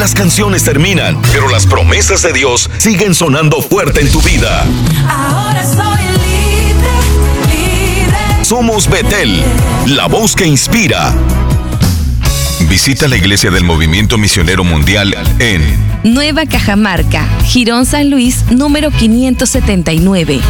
Las canciones terminan, pero las promesas de Dios siguen sonando fuerte en tu vida. Ahora soy libre. Somos Betel, la voz que inspira. Visita la iglesia del Movimiento Misionero Mundial en Nueva Cajamarca, Jirón San Luis, número 579.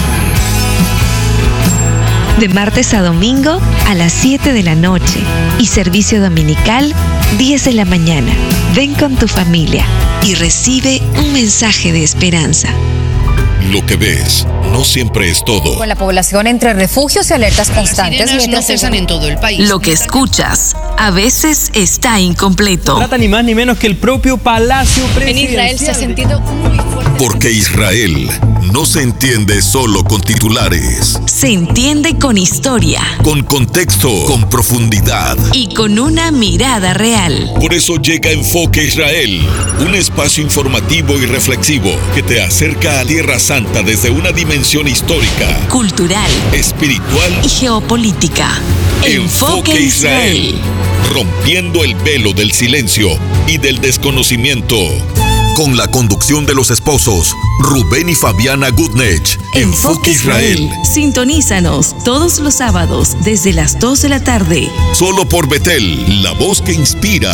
De martes a domingo a las 7 de la noche y servicio dominical 10 de la mañana. Ven con tu familia y recibe un mensaje de esperanza. Lo que ves no siempre es todo. Con la población entre refugios y alertas constantes mientras cesan en todo el país. Lo que escuchas a veces está incompleto. Trata ni más ni menos que el propio Palacio Presidencial. En Israel se ha sentido muy fuerte. Porque Israel no se entiende solo con titulares. Se entiende con historia. Con contexto, con profundidad. Y con una mirada real. Por eso llega Enfoque Israel, un espacio informativo y reflexivo que te acerca a Tierra Santa desde una dimensión histórica, cultural, espiritual y geopolítica. Enfoque Israel, rompiendo el velo del silencio y del desconocimiento. Con la conducción de los esposos Rubén y Fabiana Gutnech. Enfoque Israel. Sintonízanos todos los sábados desde las 2 de la tarde. Solo por Betel, la voz que inspira.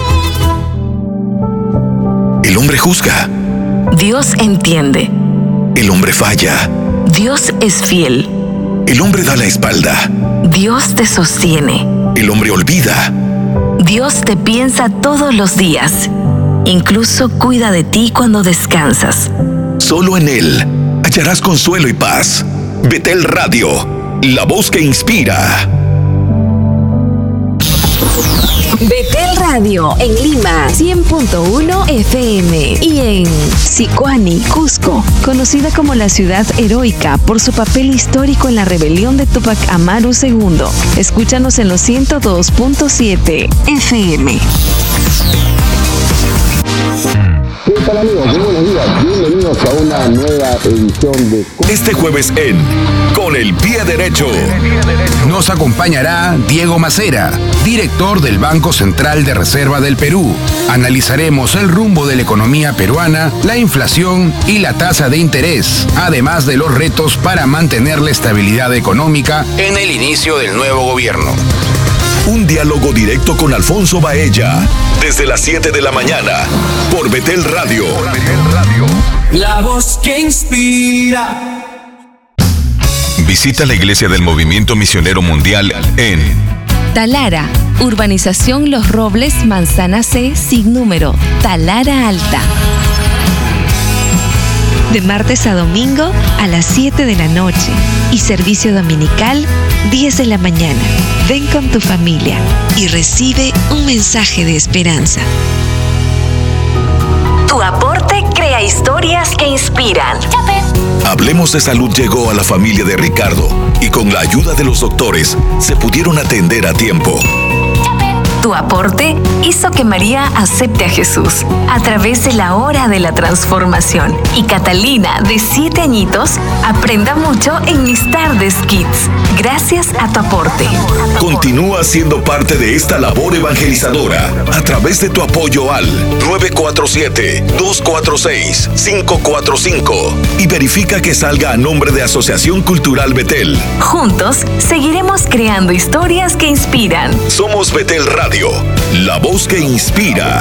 El hombre juzga. Dios entiende. El hombre falla. Dios es fiel. El hombre da la espalda. Dios te sostiene. El hombre olvida. Dios te piensa todos los días. Incluso cuida de ti cuando descansas. Solo en Él hallarás consuelo y paz. Betel Radio, la voz que inspira. Betel Radio en Lima 100.1 FM y en Sicuani, Cusco, conocida como la ciudad heroica por su papel histórico en la rebelión de Tupac Amaru II. Escúchanos en los 102.7 FM. ¿Qué tal, amigos? Muy buenos días. Bienvenidos a una nueva edición de... Este jueves en Con el Pie Derecho nos acompañará Diego Macera, director del Banco Central de Reserva del Perú. Analizaremos el rumbo de la economía peruana, la inflación y la tasa de interés, además de los retos para mantener la estabilidad económica en el inicio del nuevo gobierno. Un diálogo directo con Alfonso Baella, desde las 7 de la mañana, por Betel Radio. La voz que inspira. Visita la iglesia del Movimiento Misionero Mundial en Talara, Urbanización Los Robles, Manzana C, sin número, Talara Alta. De martes a domingo a las 7 de la noche y servicio dominical 10 de la mañana. Ven con tu familia y recibe un mensaje de esperanza. Tu aporte crea historias que inspiran. Hablemos de Salud llegó a la familia de Ricardo y con la ayuda de los doctores se pudieron atender a tiempo. Tu aporte hizo que María acepte a Jesús a través de la hora de la transformación. Y Catalina, de 7 añitos, aprenda mucho en mis tardes Kids. Gracias a tu aporte. Continúa siendo parte de esta labor evangelizadora a través de tu apoyo al 947-246-545 y verifica que salga a nombre de Asociación Cultural Betel. Juntos seguiremos creando historias que inspiran. Somos Betel Radio, la voz que inspira.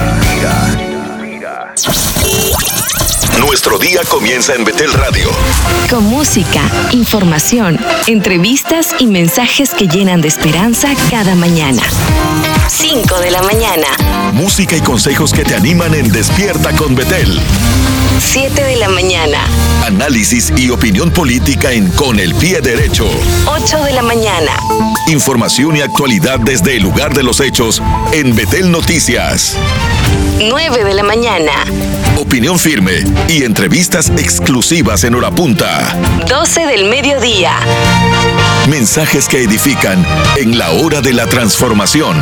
Nuestro día comienza en Betel Radio. Con música, información, entrevistas y mensajes que llenan de esperanza cada mañana. 5 de la mañana. Música y consejos que te animan en Despierta con Betel. 7 de la mañana. Análisis y opinión política en Con el Pie Derecho. 8 de la mañana. Información y actualidad desde el lugar de los hechos en Betel Noticias. 9 de la mañana. Opinión firme y entrevistas exclusivas en hora punta. 12 del mediodía. Mensajes que edifican en la hora de la transformación.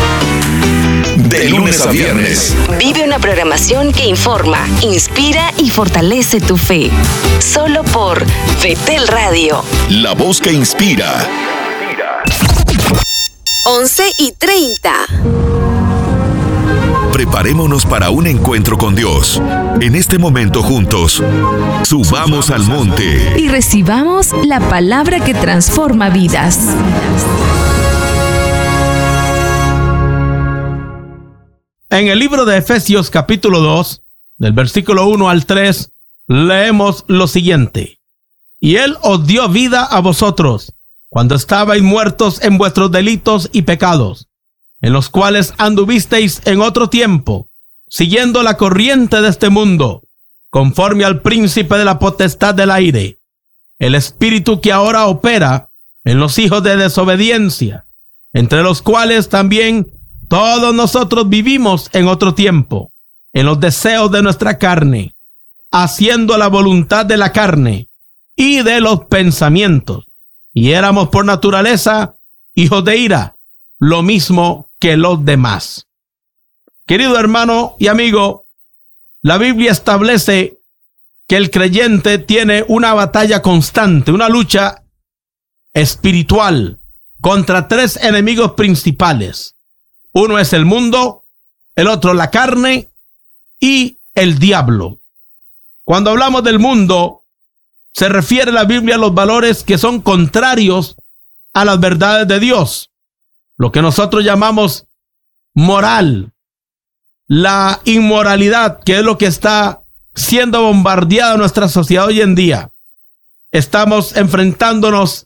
De lunes a viernes. Vive una programación que informa, inspira y fortalece tu fe. Solo por Betel Radio. La voz que inspira. 11:30. Preparémonos para un encuentro con Dios. En este momento juntos, subamos al monte y recibamos la palabra que transforma vidas. En el libro de Efesios capítulo 2, del versículo 1 al 3, leemos lo siguiente. Y Él os dio vida a vosotros, cuando estabais muertos en vuestros delitos y pecados, en los cuales anduvisteis en otro tiempo, siguiendo la corriente de este mundo, conforme al príncipe de la potestad del aire, el espíritu que ahora opera en los hijos de desobediencia, entre los cuales también todos nosotros vivimos en otro tiempo, en los deseos de nuestra carne, haciendo la voluntad de la carne y de los pensamientos, y éramos por naturaleza hijos de ira, lo mismo que los demás. Querido hermano y amigo, la Biblia establece que el creyente tiene una batalla constante, una lucha espiritual contra tres enemigos principales. Uno es el mundo, el otro la carne y el diablo. Cuando hablamos del mundo, se refiere la Biblia a los valores que son contrarios a las verdades de Dios, lo que nosotros llamamos moral, la inmoralidad, que es lo que está siendo bombardeada en nuestra sociedad hoy en día. Estamos enfrentándonos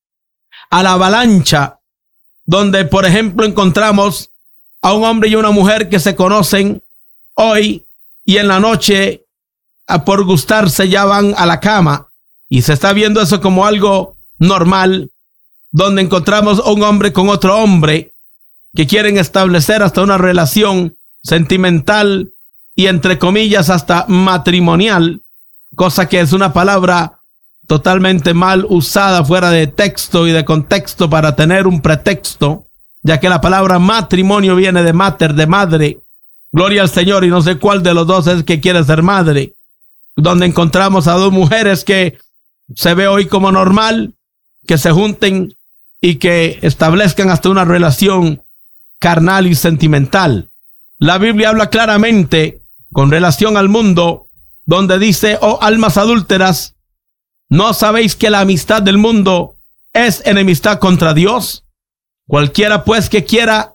a la avalancha, donde, por ejemplo, encontramos a un hombre y una mujer que se conocen hoy y en la noche, por gustarse, ya van a la cama, y se está viendo eso como algo normal, donde encontramos a un hombre con otro hombre que quieren establecer hasta una relación sentimental y, entre comillas, hasta matrimonial, cosa que es una palabra totalmente mal usada, fuera de texto y de contexto, para tener un pretexto, ya que la palabra matrimonio viene de mater, de madre. Gloria al Señor, y no sé cuál de los dos es que quiere ser madre. Donde encontramos a dos mujeres que se ve hoy como normal, que se junten y que establezcan hasta una relación carnal y sentimental. La Biblia habla claramente con relación al mundo, donde dice: oh almas adúlteras, ¿no sabéis que la amistad del mundo es enemistad contra Dios? Cualquiera pues que quiera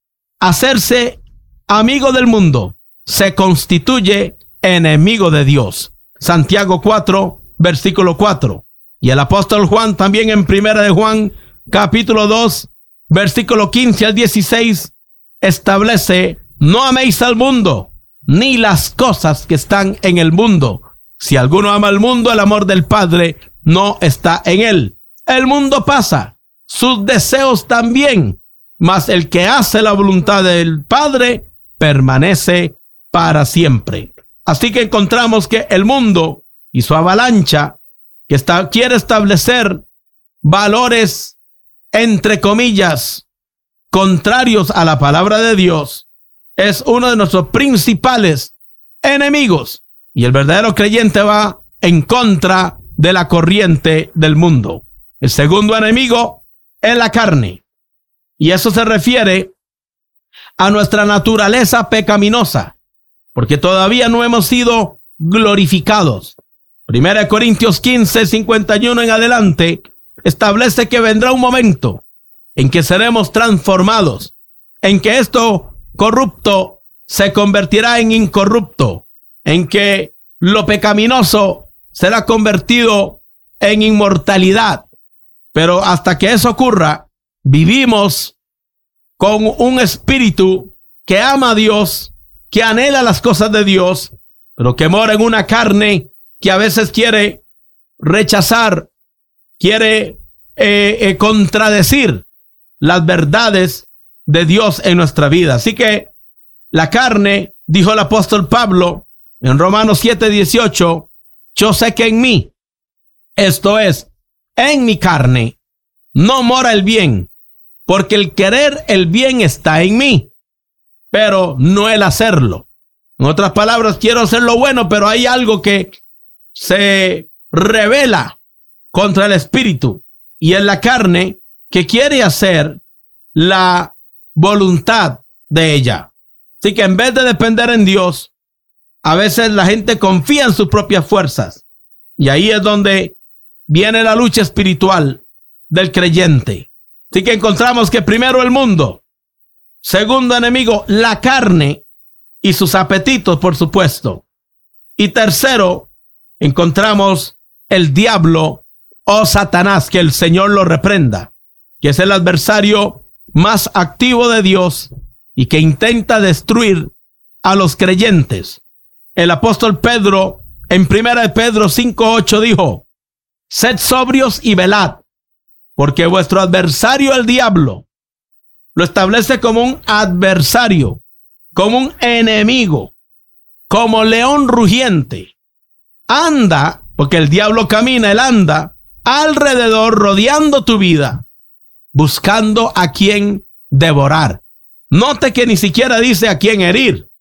hacerse amigo del mundo se constituye enemigo de Dios. Santiago 4, versículo 4. Y el apóstol Juan también en Primera de Juan, capítulo 2, versículo 15 al 16, establece: no améis al mundo, ni las cosas que están en el mundo. Si alguno ama al mundo, el amor del Padre no está en él. El mundo pasa, sus deseos también, mas el que hace la voluntad del Padre permanece para siempre. Así que encontramos que el mundo y su avalancha, que quiere establecer valores, entre comillas, contrarios a la palabra de Dios, es uno de nuestros principales enemigos. Y el verdadero creyente va en contra de la corriente del mundo. El segundo enemigo es la carne. Y eso se refiere a nuestra naturaleza pecaminosa, porque todavía no hemos sido glorificados. 1 Corintios 15, 51 en adelante establece que vendrá un momento en que seremos transformados, en que esto corrupto se convertirá en incorrupto, en que lo pecaminoso será convertido en inmortalidad. Pero hasta que eso ocurra, vivimos con un espíritu que ama a Dios, que anhela las cosas de Dios, pero que mora en una carne que a veces quiere rechazar, quiere contradecir las verdades de Dios en nuestra vida. Así que la carne, dijo el apóstol Pablo en Romanos 7:18, yo sé que en mí, esto es, en mi carne, no mora el bien, porque el querer el bien está en mí, pero no el hacerlo. En otras palabras, quiero hacer lo bueno, pero hay algo que se rebela contra el espíritu, y es la carne que quiere hacer la voluntad de ella. Así que en vez de depender en Dios, a veces la gente confía en sus propias fuerzas. Y ahí es donde viene la lucha espiritual del creyente. Así que encontramos que primero el mundo, segundo enemigo, la carne y sus apetitos, por supuesto. Y tercero, encontramos el diablo o Satanás, que el Señor lo reprenda, que es el adversario más activo de Dios y que intenta destruir a los creyentes. El apóstol Pedro, en 1 Pedro 5:8 dijo: sed sobrios y velad, porque vuestro adversario el diablo lo establece como un adversario, como un enemigo, como león rugiente. Anda, porque el diablo camina, él anda alrededor rodeando tu vida, buscando a quien devorar. Note que ni siquiera dice a quién herir,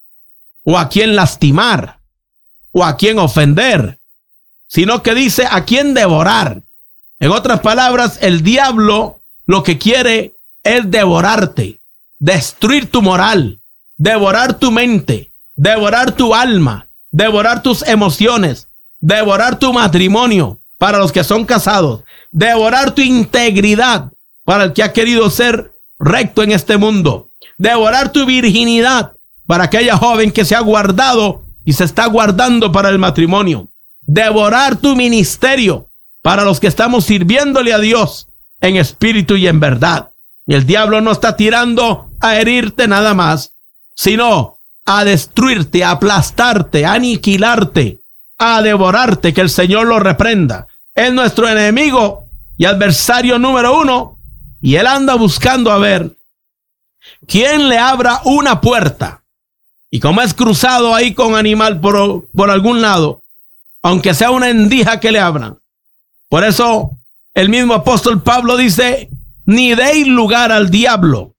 o a quién lastimar, o a quién ofender, sino que dice a quién devorar. En otras palabras, el diablo lo que quiere es devorarte, destruir tu moral, devorar tu mente, devorar tu alma, devorar tus emociones, devorar tu matrimonio para los que son casados, devorar tu integridad para el que ha querido ser recto en este mundo, devorar tu virginidad para aquella joven que se ha guardado y se está guardando para el matrimonio, devorar tu ministerio para los que estamos sirviéndole a Dios en espíritu y en verdad. Y el diablo no está tirando a herirte nada más, sino a destruirte, a aplastarte, a aniquilarte, a devorarte. Que el Señor lo reprenda. Es nuestro enemigo y adversario número uno, y él anda buscando a ver quién le abra una puerta. Y como es cruzado ahí con animal por algún lado, aunque sea una endija que le abran. Por eso el mismo apóstol Pablo dice: ni deis lugar al diablo.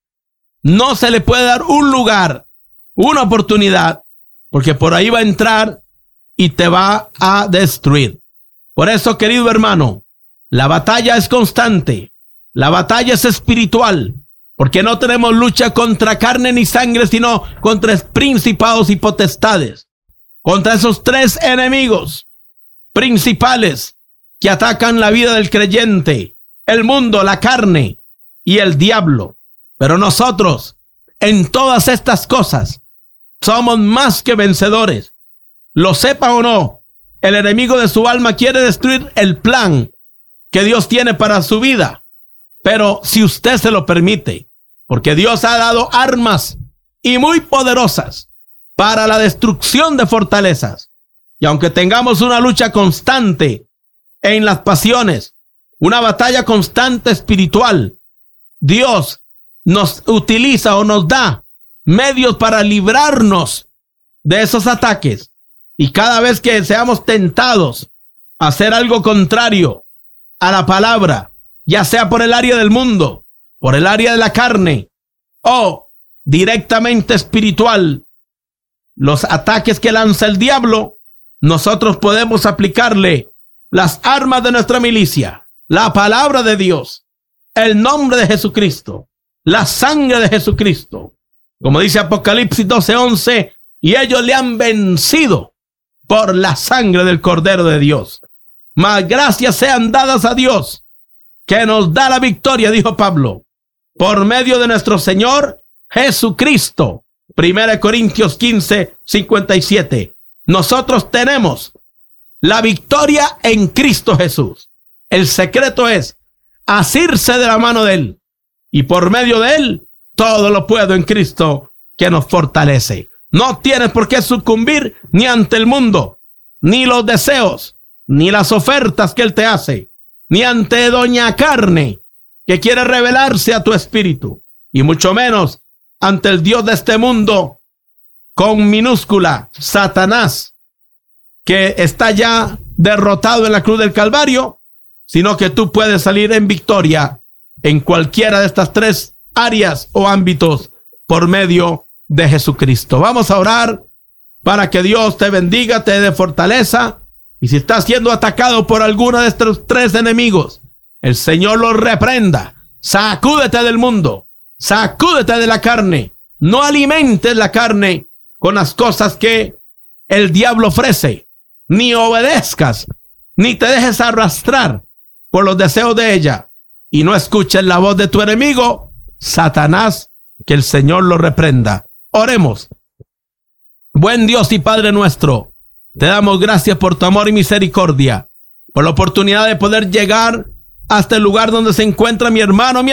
No se le puede dar un lugar, una oportunidad, porque por ahí va a entrar y te va a destruir. Por eso, querido hermano, la batalla es constante, la batalla es espiritual, porque no tenemos lucha contra carne ni sangre, sino contra principados y potestades, contra esos tres enemigos principales que atacan la vida del creyente: el mundo, la carne y el diablo. Pero nosotros, en todas estas cosas, somos más que vencedores. Lo sepa o no, el enemigo de su alma quiere destruir el plan que Dios tiene para su vida. Pero si usted se lo permite, porque Dios ha dado armas y muy poderosas para la destrucción de fortalezas. Y aunque tengamos una lucha constante en las pasiones, una batalla constante espiritual, Dios nos utiliza o nos da medios para librarnos de esos ataques. Y cada vez que seamos tentados a hacer algo contrario a la palabra, ya sea por el área del mundo, por el área de la carne o directamente espiritual, los ataques que lanza el diablo, nosotros podemos aplicarle las armas de nuestra milicia, la palabra de Dios, el nombre de Jesucristo, la sangre de Jesucristo. Como dice Apocalipsis 12:11, y ellos le han vencido por la sangre del Cordero de Dios. Mas gracias sean dadas a Dios, que nos da la victoria, dijo Pablo, por medio de nuestro Señor Jesucristo. 1 Corintios 15:57. Nosotros tenemos la victoria en Cristo Jesús. El secreto es asirse de la mano de Él. Y por medio de Él, todo lo puedo en Cristo que nos fortalece. No tienes por qué sucumbir ni ante el mundo, ni los deseos, ni las ofertas que Él te hace, ni ante doña carne que quiere revelarse a tu espíritu, y mucho menos ante el Dios de este mundo con minúscula, Satanás, que está ya derrotado en la cruz del Calvario, sino que tú puedes salir en victoria en cualquiera de estas tres áreas o ámbitos por medio de Jesucristo. Vamos a orar para que Dios te bendiga, te dé fortaleza. Y si estás siendo atacado por alguno de estos tres enemigos, el Señor los reprenda. Sacúdete del mundo, sacúdete de la carne No alimentes la carne con las cosas que el diablo ofrece, ni obedezcas, ni te dejes arrastrar por los deseos de ella, y no escuches la voz de tu enemigo, Satanás, que el Señor lo reprenda. Oremos. Buen Dios y Padre nuestro, te damos gracias por tu amor y misericordia, por la oportunidad de poder llegar hasta el lugar donde se encuentra mi hermano, mi